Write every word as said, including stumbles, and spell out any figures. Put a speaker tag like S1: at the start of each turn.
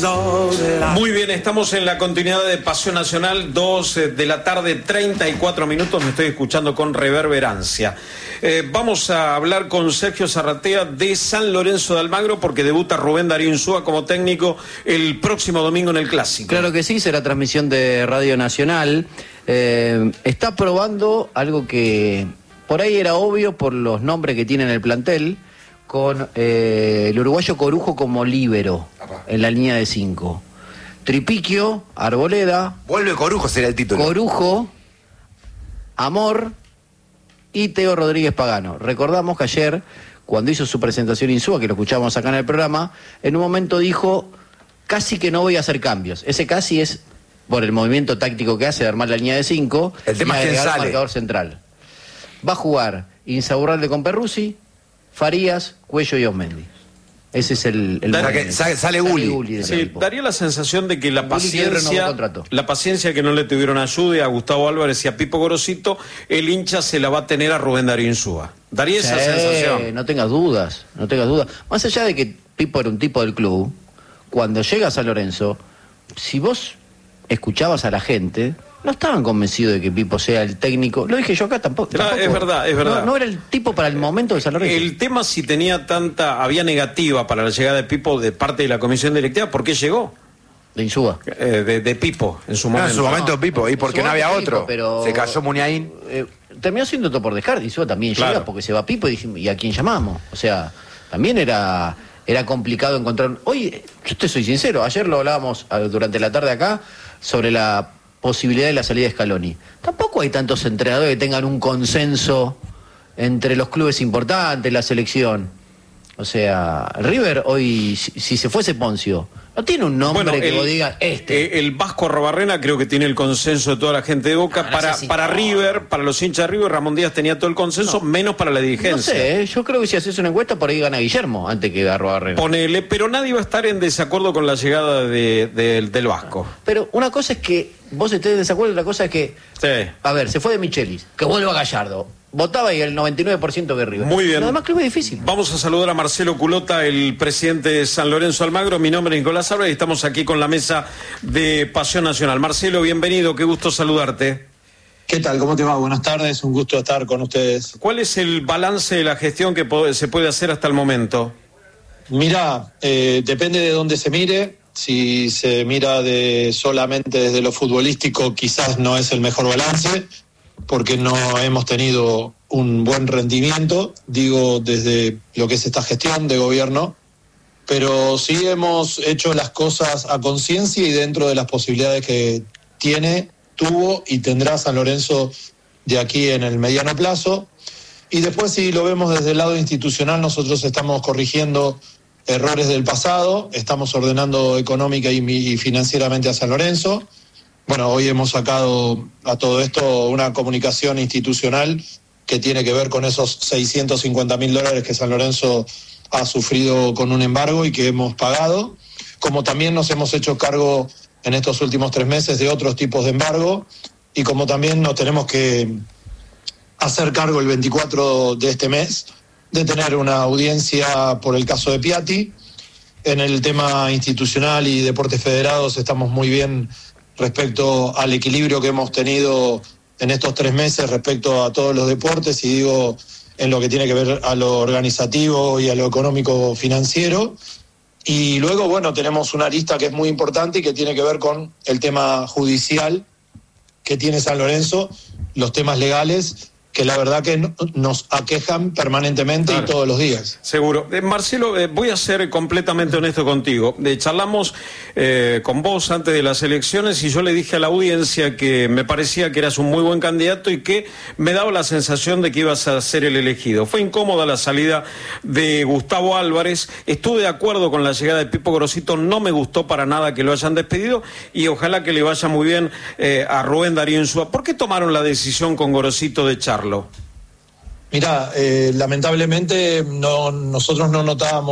S1: Muy bien, estamos en la continuidad de Pasión Nacional, dos de la tarde, treinta y cuatro minutos, me estoy escuchando con reverberancia. Eh, vamos a hablar con Sergio Zarratea de San Lorenzo de Almagro porque debuta Rubén Darío Insúa como técnico el próximo domingo en el Clásico.
S2: Claro que sí, será transmisión de Radio Nacional. Eh, está probando algo que por ahí era obvio por los nombres que tiene en el plantel, con eh, el uruguayo Corujo como líbero en la línea de cinco. Tripiquio, Arboleda.
S3: Vuelve Corujo, será el título.
S2: Corujo, Amor y Teo Rodríguez Pagano. Recordamos que ayer, cuando hizo su presentación Insúa, que lo escuchábamos acá en el programa, en un momento dijo, casi que no voy a hacer cambios. Ese casi es por el movimiento táctico que hace de armar la línea de cinco.
S3: El tema es quién sale.
S2: Marcador central. Va a jugar Insaurralde con Perruzzi, Farías, Cuello y Osmendi. Ese es el... el
S3: Dar, que sale, sale Gulli.
S1: Sí, daría la sensación de que la paciencia, la paciencia que no le tuvieron a Jude, a Gustavo Álvarez y a Pipo Gorosito, el hincha se la va a tener a Rubén Darío Insúa. Daría esa
S2: sí,
S1: sensación.
S2: No tengas dudas, no tengas dudas. Más allá de que Pipo era un tipo del club, cuando llega a San Lorenzo, si vos escuchabas a la gente, no estaban convencidos de que Pipo sea el técnico. Lo dije yo acá tampoco.
S1: No,
S2: tampoco.
S1: Es verdad, es verdad.
S2: No, no era el tipo para el momento de San Lorenzo.
S1: El tema si tenía tanta, había negativa para la llegada de Pipo de parte de la comisión directiva, ¿por qué llegó?
S2: De Insúa.
S1: Eh, de, de Pipo, en su momento.
S3: No, en su momento
S2: No,
S3: Pipo, y porque no había
S2: Pipo,
S3: otro.
S2: pero,
S3: se cayó Muniain.
S2: Eh, terminó siendo todo por descarte. Insúa también
S1: Claro.
S2: llega porque se va Pipo y dijimos, ¿y a quién llamamos? O sea, también era... Era complicado encontrar... Oye, yo te soy sincero, ayer lo hablábamos eh, durante la tarde acá sobre la posibilidad de la salida de Scaloni. Tampoco hay tantos entrenadores que tengan un consenso entre los clubes importantes, la selección. O sea, River hoy, si, si se fuese Poncio, no tiene un nombre
S1: Bueno,
S2: que
S1: el,
S2: vos digas este.
S1: Eh, el Vasco Arrobarrena creo que tiene el consenso de toda la gente de Boca.
S2: No, no
S1: para
S2: sé si
S1: para
S2: no.
S1: River, para los hinchas de River, Ramón Díaz tenía todo el consenso,
S2: No.
S1: menos para la dirigencia.
S2: No sé, ¿eh? Yo creo que si haces una encuesta por ahí gana Guillermo antes que Arrobarrena.
S1: Ponele, pero nadie va a estar en desacuerdo con la llegada de, de- del Vasco.
S2: Pero una cosa es que vos estés en desacuerdo, otra cosa es que...
S1: Sí.
S2: A ver, se fue de Michelis, que vuelva Gallardo. Votaba y el noventa y nueve por ciento que River.
S1: Muy bien.
S2: Lo demás club es difícil.
S1: Vamos a saludar a Marcelo Culota, el presidente de San Lorenzo Almagro. Mi nombre es Nicolás Álvarez y estamos aquí con la mesa de Pasión Nacional. Marcelo, bienvenido, qué gusto saludarte.
S4: ¿Qué tal? ¿Cómo te va? Buenas tardes, un gusto estar con ustedes.
S1: ¿Cuál es el balance de la gestión que po- se puede hacer hasta el momento?
S4: Mira, eh, depende de dónde se mire. Si se mira de solamente desde lo futbolístico, quizás no es el mejor balance, porque no hemos tenido un buen rendimiento, digo, desde lo que es esta gestión de gobierno, pero sí hemos hecho las cosas a conciencia y dentro de las posibilidades que tiene, tuvo y tendrá San Lorenzo de aquí en el mediano plazo. Y después, si lo vemos desde el lado institucional, nosotros estamos corrigiendo errores del pasado, estamos ordenando económica y, y financieramente a San Lorenzo. Bueno, hoy hemos sacado a todo esto una comunicación institucional que tiene que ver con esos seiscientos cincuenta mil dólares que San Lorenzo ha sufrido con un embargo y que hemos pagado, como también nos hemos hecho cargo en estos últimos tres meses de otros tipos de embargo y como también nos tenemos que hacer cargo el veinticuatro de este mes de tener una audiencia por el caso de Piatti. En el tema institucional y deportes federados estamos muy bien respecto al equilibrio que hemos tenido en estos tres meses respecto a todos los deportes y digo en lo que tiene que ver a lo organizativo y a lo económico financiero. Y luego, bueno, tenemos una arista que es muy importante y que tiene que ver con el tema judicial que tiene San Lorenzo, los temas legales, que la verdad que no, nos aquejan permanentemente
S1: Claro.
S4: y todos los días.
S1: Seguro. Eh, Marcelo, eh, voy a ser completamente honesto contigo. Eh, charlamos eh, con vos antes de las elecciones y yo le dije a la audiencia que me parecía que eras un muy buen candidato y que me daba la sensación de que ibas a ser el elegido. Fue incómoda la salida de Gustavo Álvarez. Estuve de acuerdo con la llegada de Pipo Gorosito. No me gustó para nada que lo hayan despedido y ojalá que le vaya muy bien eh, a Rubén Darío Insúa. ¿Por qué tomaron la decisión con Gorosito de echarlo?
S4: Mirá, eh, lamentablemente no, nosotros no notábamos